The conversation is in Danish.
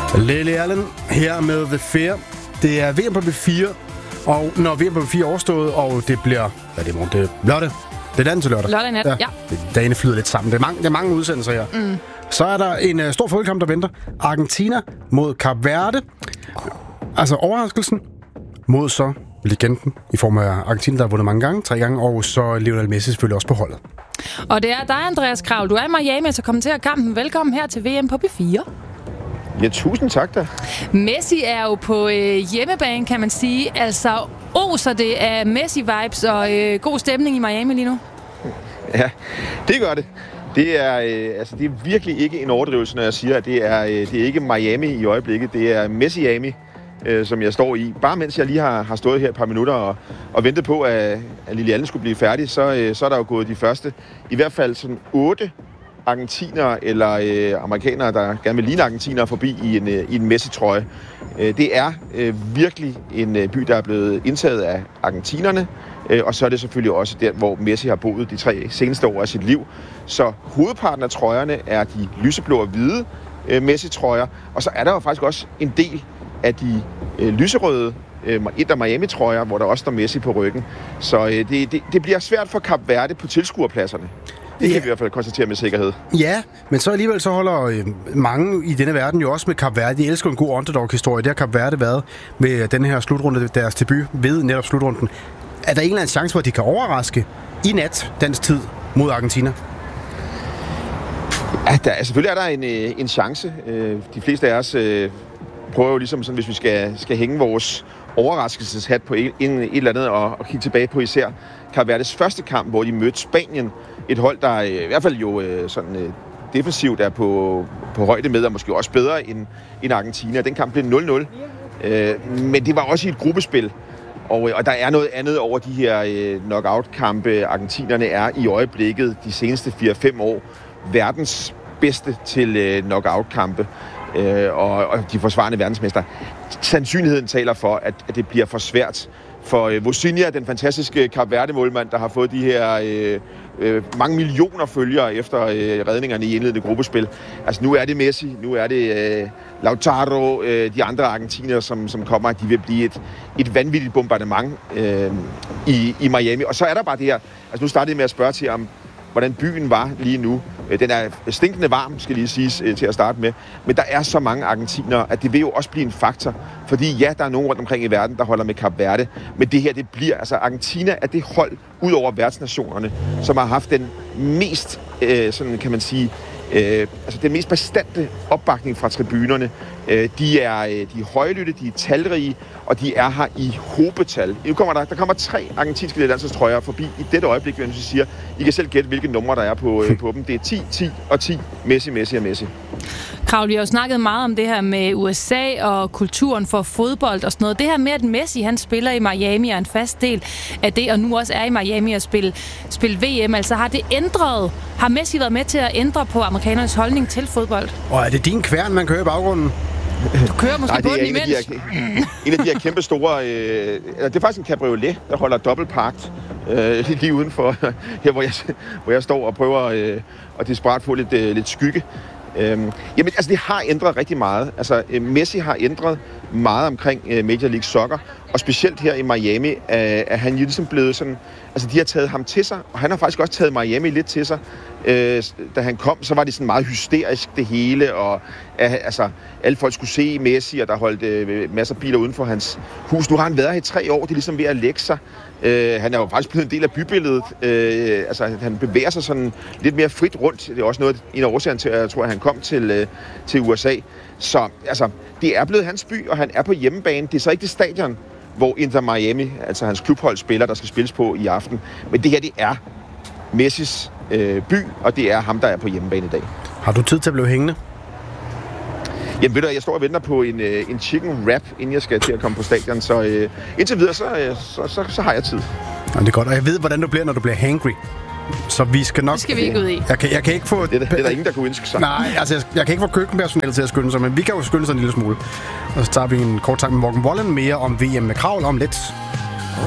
Lily Allen her med The Fear. Det er VM på B4, og når VM på B4 er overstået, og det bliver... Hvad er det i morgen? Det er lørdag. Det er dagen til lørdag. Lørdag nat, ja. Dagene flyder lidt sammen. Det er mange udsendelser her. Så er der en stor fodboldkamp, der venter. Argentina mod Kap Verde. Altså overraskelsen mod så legenden i form af Argentina, der har vundet mange gange, 3 gange, og så Lionel Messi selvfølgelig også på holdet. Og det er dig, Andreas Kraul. Du er i Miami, så kommenterer kampen. Velkommen her til VM på B4. Ja, tusind tak da. Messi er jo på hjemmebane, kan man sige. Altså, oser det af Messi-vibes og god stemning i Miami lige nu? Ja, det gør det. Det er, det er virkelig ikke en overdrivelse, når jeg siger, at det er ikke Miami i øjeblikket. Det er Messi-Ami, som jeg står i. Bare mens jeg lige har stået her et par minutter og ventet på, at Lily Allen skulle blive færdig, så er der jo gået de første, i hvert fald sådan 8 argentinere eller amerikanere, der gerne vil ligne argentinere forbi i en Messi-trøje. Det er virkelig en by, der er blevet indtaget af argentinerne, og så er det selvfølgelig også der, hvor Messi har boet de 3 seneste år af sit liv. Så hovedparten af trøjerne er de lyseblå og hvide Messi-trøjer, og så er der jo faktisk også en del af de lyserøde Inter Miami-trøjer, hvor der også står Messi på ryggen. Så det bliver svært for Kap Verde på tilskuerpladserne. Det kan vi i hvert fald konstatere med sikkerhed. Ja, men så alligevel så holder mange i denne verden jo også med Kap Verde. De elsker en god underdog-historie. Det har Kap Verde været med den her slutrunde, deres debut ved netop slutrunden. Er der en eller anden chance for, at de kan overraske i nat, dansk tid, mod Argentina? Ja, selvfølgelig er der en chance. De fleste af os prøver jo ligesom sådan, hvis vi skal hænge vores overraskelseshat på et eller andet og kigge tilbage på især Kap Verdes første kamp, hvor de mødte Spanien. Et hold, der i hvert fald jo sådan defensivt er på højde med, og måske også bedre end Argentina. Den kamp blev 0-0. Men det var også i et gruppespil. Og der er noget andet over de her knockout-kampe. Argentinerne er i øjeblikket de seneste 4-5 år verdens bedste til knockout-kampe. Og de forsvarende verdensmester. Sandsynligheden taler for, at det bliver for svært for Vozinha, den fantastiske Kap Verde-målmand, der har fået de her mange millioner følgere efter redningerne i indledende gruppespil. Altså nu er det Messi, nu er det Lautaro, de andre argentinere, som kommer, de vil blive et vanvittigt bombardement i Miami. Og så er der bare det her, altså nu startede jeg med at spørge til om, hvordan byen var lige nu. Den er stinkende varm, skal lige siges til at starte med. Men der er så mange argentinere, at det vil jo også blive en faktor. Fordi ja, der er nogen rundt omkring i verden, der holder med Kap Verde. Men det her, det bliver... Altså Argentina er det hold, ud over værtsnationerne, som har haft den mest, sådan kan man sige... den mest bestandte opbakning fra tribunerne. De er højlytte, de er talrige, og de er her i hobetal. Nu kommer der kommer 3 argentinske landsholdstrøjer forbi i dette øjeblik, vil jeg sige. I kan selv gætte, hvilke numre der er på dem. Det er 10, 10 og 10. Messi, Messi og Messi. Kraul, vi har jo snakket meget om det her med USA og kulturen for fodbold og sådan noget. Det her med, at Messi han spiller i Miami er en fast del af det, og nu også er i Miami at spille VM. Altså har Messi været med til at ændre på amerikanernes holdning til fodbold? Og er det din kværn, man kører i baggrunden? Du kører måske på den imens. En af de her kæmpe store... det er faktisk en cabriolet, der holder dobbeltparket lige udenfor, her hvor jeg står og prøver at desperat få lidt skygge. Jamen, altså det har ændret rigtig meget. Altså Messi har ændret meget omkring Major League Soccer, og specielt her i Miami er han jo ligesom blevet sådan... Altså de har taget ham til sig, og han har faktisk også taget Miami lidt til sig. Da han kom, så var det sådan meget hysterisk det hele, og altså alle folk skulle se Messi, og der holdt masser af biler uden for hans hus. Nu har han været her i 3 år, det er ligesom ved at lægge sig. Han er jo faktisk blevet en del af bybilledet. Han bevæger sig sådan lidt mere frit rundt. Det er også en af årsagerne til, at jeg tror, at han kom til USA. Så altså, det er blevet hans by, og han er på hjemmebane. Det er så ikke det stadion, hvor Inter Miami, altså hans klubhold, spiller, der skal spilles på i aften. Men det her, det er Messis by, og det er ham, der er på hjemmebane i dag. Har du tid til at blive hængende? Jamen ved du, jeg står og venter på en chicken wrap, inden jeg skal til at komme på stadion, så indtil videre, så har jeg tid. Jamen, det er godt, og jeg ved, hvordan du bliver, når du bliver hangry. Så vi skal nok... Det skal vi ikke ud i. Jeg kan ikke få... Det er der ingen, der kunne ønske sig. Nej, altså jeg kan ikke få køkkenpersonale til at skynde sig, men vi kan jo skynde sig en lille smule. Og så tager vi en kort time med Morgan Wallen mere om VM med Kraul om lidt.